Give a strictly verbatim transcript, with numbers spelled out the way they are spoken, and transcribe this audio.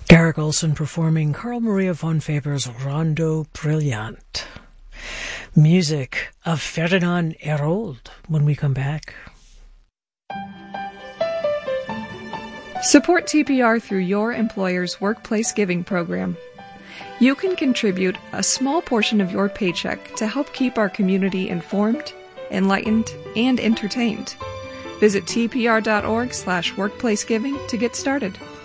Garrick Olson performing Carl Maria von Weber's Rondo Brilliant. Music of Ferdinand Hérold when we come back. Support T P R through your employer's workplace giving program. You can contribute a small portion of your paycheck to help keep our community informed, enlightened, and entertained. Visit tpr.org slash workplacegiving to get started.